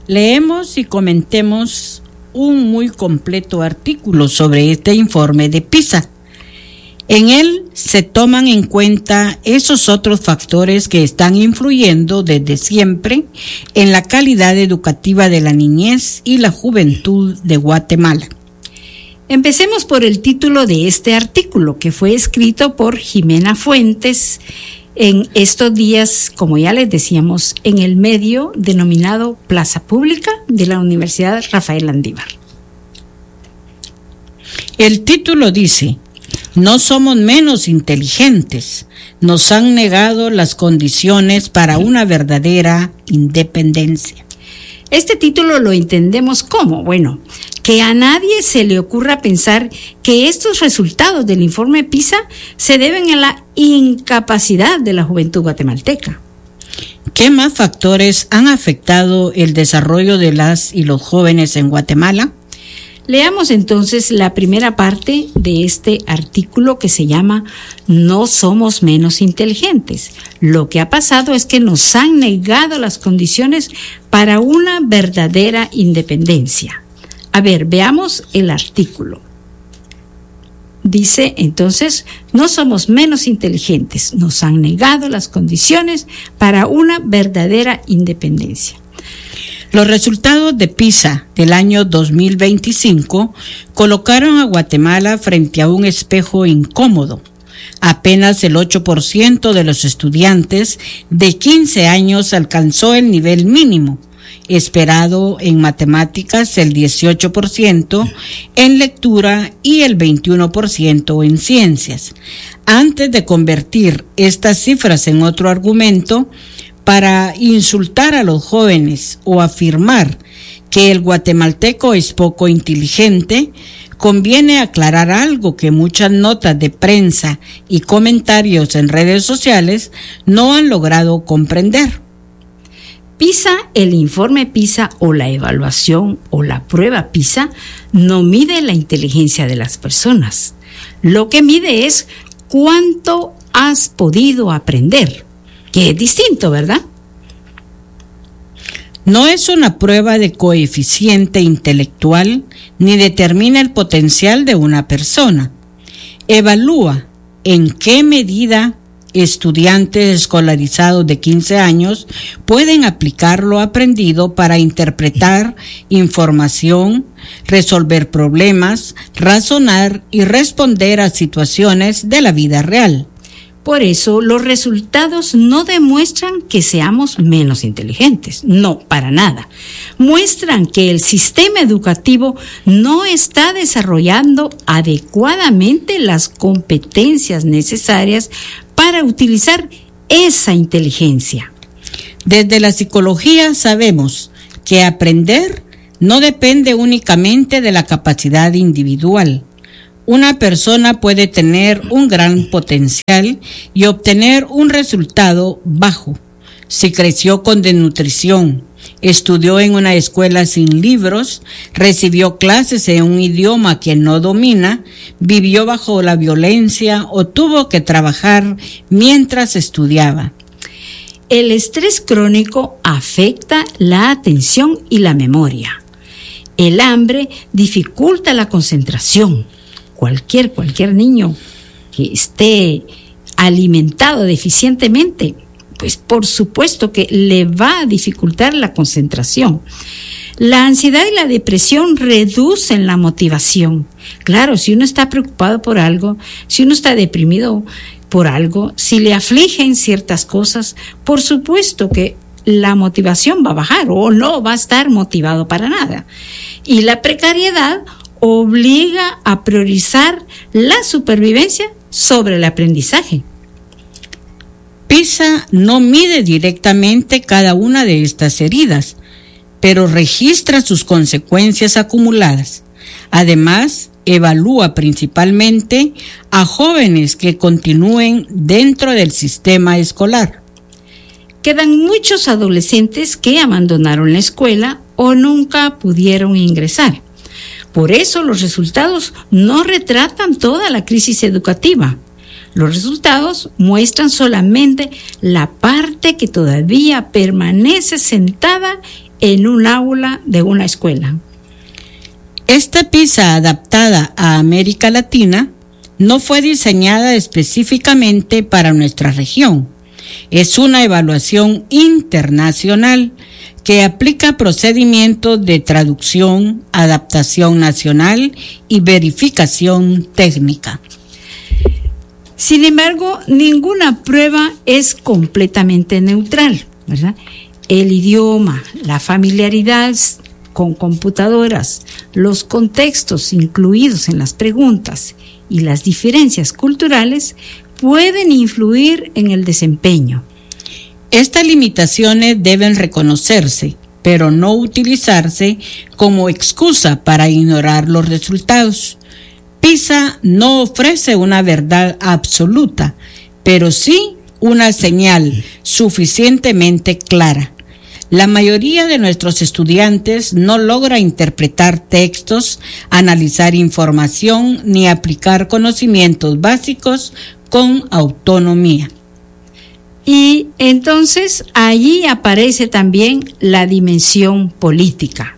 Leemos y comentemos un muy completo artículo sobre este informe de PISA. En él se toman en cuenta esos otros factores que están influyendo desde siempre en la calidad educativa de la niñez y la juventud de Guatemala. Empecemos por el título de este artículo, que fue escrito por Jimena Fuentes en estos días, como ya les decíamos, en el medio denominado Plaza Pública de la Universidad Rafael Landívar. El título dice: no somos menos inteligentes, nos han negado las condiciones para una verdadera independencia. Este título lo entendemos como, que a nadie se le ocurra pensar que estos resultados del informe PISA se deben a la incapacidad de la juventud guatemalteca. ¿Qué más factores han afectado el desarrollo de las y los jóvenes en Guatemala? Leamos entonces la primera parte de este artículo que se llama No somos menos inteligentes. Lo que ha pasado es que nos han negado las condiciones para una verdadera independencia. A ver, veamos el artículo. Dice entonces, no somos menos inteligentes, nos han negado las condiciones para una verdadera independencia. Los resultados de PISA del año 2025 colocaron a Guatemala frente a un espejo incómodo. Apenas el 8% de los estudiantes de 15 años alcanzó el nivel mínimo esperado en matemáticas, el 18%, en lectura y el 21% en ciencias. Antes de convertir estas cifras en otro argumento para insultar a los jóvenes o afirmar que el guatemalteco es poco inteligente, conviene aclarar algo que muchas notas de prensa y comentarios en redes sociales no han logrado comprender. PISA, el informe PISA o la evaluación o la prueba PISA no mide la inteligencia de las personas. Lo que mide es cuánto has podido aprender, que es distinto, ¿verdad? No es una prueba de coeficiente intelectual ni determina el potencial de una persona. Evalúa en qué medida estudiantes escolarizados de 15 años pueden aplicar lo aprendido para interpretar información, resolver problemas, razonar y responder a situaciones de la vida real. Por eso, los resultados no demuestran que seamos menos inteligentes, no, para nada. Muestran que el sistema educativo no está desarrollando adecuadamente las competencias necesarias para utilizar esa inteligencia. Desde la psicología sabemos que aprender no depende únicamente de la capacidad individual. Una persona puede tener un gran potencial y obtener un resultado bajo. Si creció con desnutrición, estudió en una escuela sin libros, recibió clases en un idioma que no domina, vivió bajo la violencia o tuvo que trabajar mientras estudiaba. El estrés crónico afecta la atención y la memoria. El hambre dificulta la concentración. Cualquier niño que esté alimentado deficientemente, pues por supuesto que le va a dificultar la concentración. La ansiedad y la depresión reducen la motivación. Claro, si uno está preocupado por algo, si uno está deprimido por algo, si le afligen ciertas cosas, por supuesto que la motivación va a bajar o no va a estar motivado para nada. Y la precariedad obliga a priorizar la supervivencia sobre el aprendizaje. PISA no mide directamente cada una de estas heridas, pero registra sus consecuencias acumuladas. Además, evalúa principalmente a jóvenes que continúen dentro del sistema escolar. Quedan muchos adolescentes que abandonaron la escuela o nunca pudieron ingresar. Por eso los resultados no retratan toda la crisis educativa. Los resultados muestran solamente la parte que todavía permanece sentada en un aula de una escuela. Esta PISA adaptada a América Latina no fue diseñada específicamente para nuestra región. Es una evaluación internacional que aplica procedimientos de traducción, adaptación nacional y verificación técnica. Sin embargo, ninguna prueba es completamente neutral, ¿verdad? El idioma, la familiaridad con computadoras, los contextos incluidos en las preguntas y las diferencias culturales pueden influir en el desempeño. Estas limitaciones deben reconocerse, pero no utilizarse como excusa para ignorar los resultados. PISA no ofrece una verdad absoluta, pero sí una señal suficientemente clara. La mayoría de nuestros estudiantes no logra interpretar textos, analizar información ni aplicar conocimientos básicos con autonomía. Y entonces allí aparece también la dimensión política.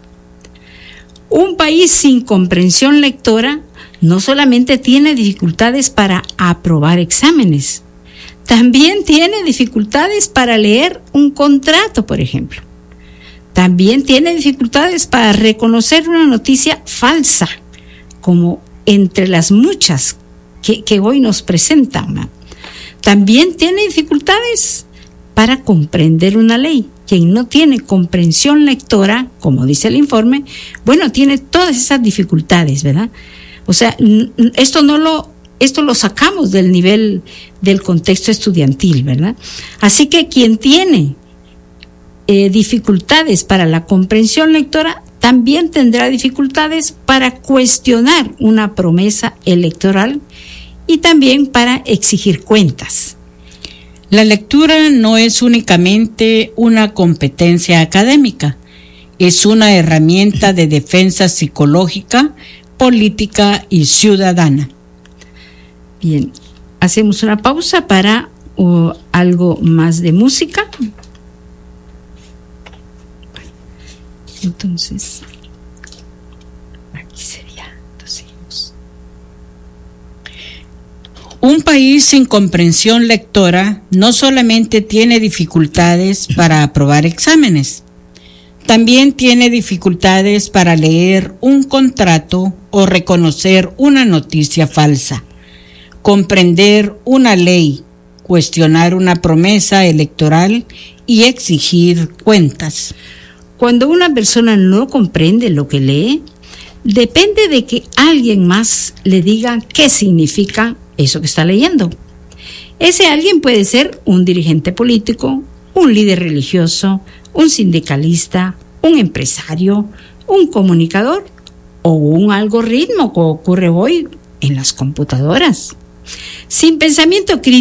Un país sin comprensión lectora no solamente tiene dificultades para aprobar exámenes, también tiene dificultades para leer un contrato, por ejemplo. También tiene dificultades para reconocer una noticia falsa, como entre las muchas que hoy nos presentan. También tiene dificultades para comprender una ley. Quien no tiene comprensión lectora, como dice el informe, bueno, tiene todas esas dificultades, ¿verdad? O sea, esto lo sacamos del nivel del contexto estudiantil, ¿verdad? Así que quien tiene dificultades para la comprensión lectora también tendrá dificultades para cuestionar una promesa electoral y también para exigir cuentas. La lectura no es únicamente una competencia académica, es una herramienta de defensa psicológica, política y ciudadana. Bien, hacemos una pausa para algo más de música. Entonces, aquí sería, seguimos. Un país sin comprensión lectora no solamente tiene dificultades para aprobar exámenes, también tiene dificultades para leer un contrato o reconocer una noticia falsa, comprender una ley, cuestionar una promesa electoral y exigir cuentas. Cuando una persona no comprende lo que lee, depende de que alguien más le diga qué significa eso que está leyendo. Ese alguien puede ser un dirigente político, un líder religioso, un sindicalista, un empresario, un comunicador o un algoritmo, como ocurre hoy en las computadoras. Sin pensamiento crítico,